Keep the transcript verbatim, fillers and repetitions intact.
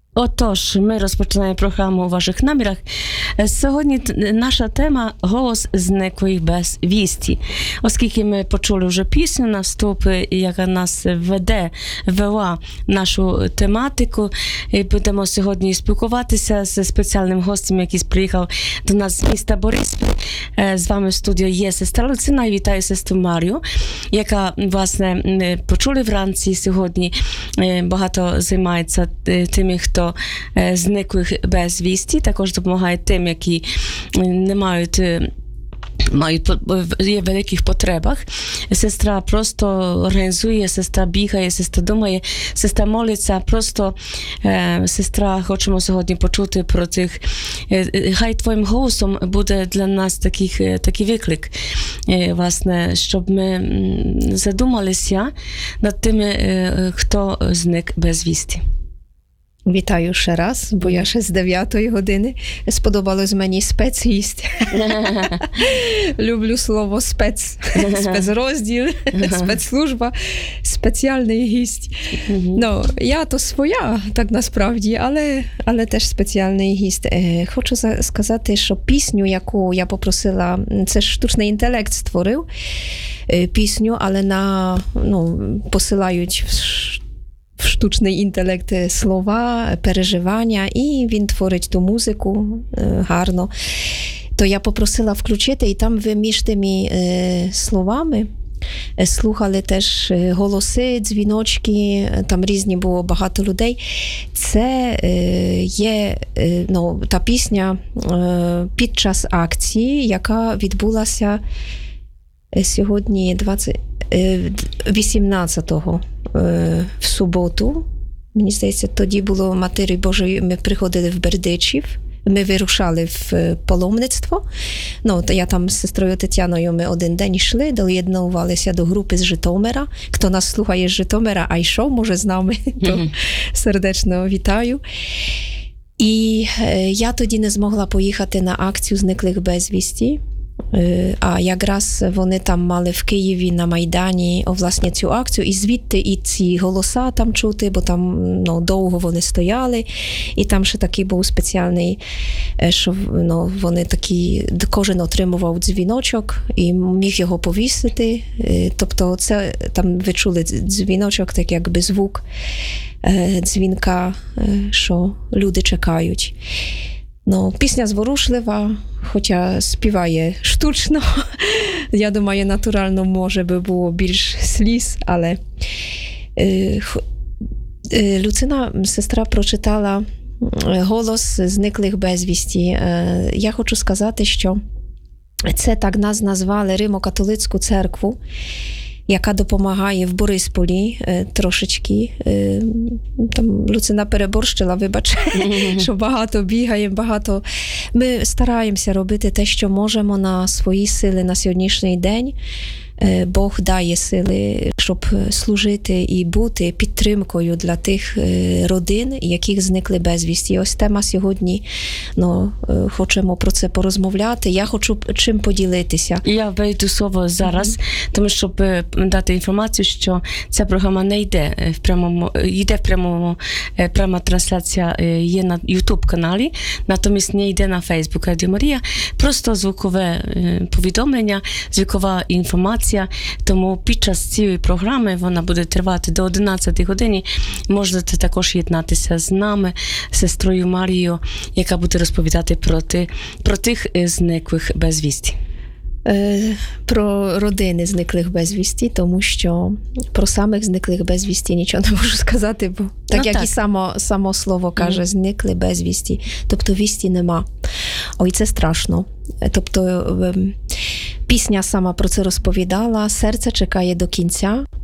Отож, ми розпочинаємо програму у ваших намірах. Сьогодні наша тема «Голос зниклих без вісті». Оскільки ми почули вже пісню на вступ, яка нас веде, вела нашу тематику, і будемо сьогодні спілкуватися з спеціальним гостем, який приїхав до нас з міста Бориспіль. З вами в студії є сестра Люцина, і вітаю сестру Марію, яка, власне, почули вранці сьогодні, багато займається тими, хто зниклих без вісті, також допомагає тим, які не мають мають є в великих потребах. Сестра просто організує, сестра бігає, сестра думає, сестра молиться. Просто е, сестра, хочемо сьогодні почути про тих, е, хай твоїм голосом буде для нас таких, такий виклик, е, власне, щоб ми задумалися над тими, е, хто зник без вісті. Вітаю ще раз, бо я ще з дев'ятої години. Сподобалось мені спецгість. Люблю слово спец. Спецрозділ, спецслужба, спеціальний гість. Ну, я то своя, так насправді, але, але теж спеціальний гість. Хочу сказати, що пісню, яку я попросила, це штучний інтелект створив пісню, але на, ну, посилають в штучний інтелект слова, переживання, і він творить ту музику гарно. То я попросила включити, і там ви між тими е, словами слухали теж голоси, дзвіночки, там різні було багато людей. Це е, є е, ну, та пісня е, під час акції, яка відбулася сьогодні двадцять, вісімнадцятого в суботу. Мені здається, тоді було Матері Божої, ми приходили в Бердичів, ми вирушали в паломництво. Ну, то я там з сестрою Тетяною ми один день йшли, доєднувалися до групи з Житомира. Хто нас слухає з Житомира, а йшов, може, з нами, то mm-hmm. сердечно вітаю. І я тоді не змогла поїхати на акцію зниклих безвісті. А якраз вони там мали в Києві на Майдані, о, власне, цю акцію, і звідти і ці голоса там чути, бо там, ну, довго вони стояли, і там ще такий був спеціальний, що, ну, вони такі, кожен отримував дзвіночок і міг його повісити, тобто це, там ви чули дзвіночок, так якби звук дзвінка, що люди чекають. Ну, пісня зворушлива, хоча співає штучно. Я думаю, натурально, може би було більш сліз, але е, е, Люцина, сестра, прочитала «Голос зниклих безвісті». Е, я хочу сказати, що це так нас назвали Римо-католицьку церкву, яка допомагає в Борисполі е, трошечки. Е, там Люцина переборщила, вибач, що багато бігаємо, багато. Ми стараємося робити те, що можемо на свої сили на сьогоднішній день. Е, Бог дає сили, щоб служити і бути підтримкою для тих е, родин, яких зникли безвісті. Ось тема сьогодні, ну, е, хочемо про це порозмовляти. Я хочу чим поділитися. Я вийду слово зараз, mm-hmm. тому щоб дати інформацію, що ця програма не йде в прямому, йде в прямому, пряма трансляція є на YouTube-каналі, натомість не йде на Facebook Радіо Марія, просто звукове повідомлення, звукова інформація. Тому під час цієї програми, вона буде тривати до одинадцятої години, можете також єднатися з нами, сестрою Марією, яка буде розповідати про, ти, про тих зниклих безвісті. Про родини зниклих безвісті, тому що про самих зниклих безвісті нічого не можу сказати, бо так ну, як так. і само, само слово каже, mm. зникли безвісті, тобто вісті нема. Ой, це страшно. Тобто пісня сама про це розповідала, серце чекає до кінця.